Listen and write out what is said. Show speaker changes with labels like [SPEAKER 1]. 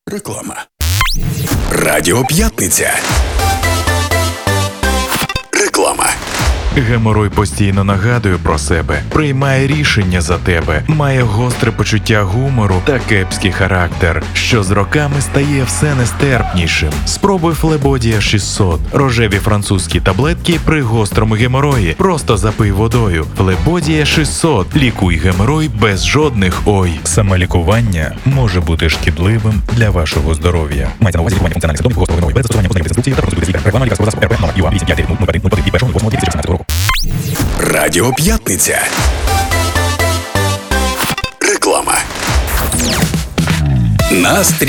[SPEAKER 1] Реклама. Радіо П'ятниця. Реклама.
[SPEAKER 2] Геморой постійно нагадує про себе, приймає рішення за тебе, має гостре почуття гумору та кепський характер, що з роками стає все нестерпнішим. Спробуй Флебодія 600. Рожеві французькі таблетки при гострому геморої. Просто запий водою. Флебодія 600. Лікуй геморой без жодних «ой». Самолікування може бути шкідливим для вашого здоров'я. Мається на увазі лікування функціональних симптомів гострого геморою без застосування позитивних інструкцій та консультуйте з лікарем. Реклама лікарського засобу РП номер ЮА 8500101 року.
[SPEAKER 1] Радіо П'ятниця. Реклама. Настрій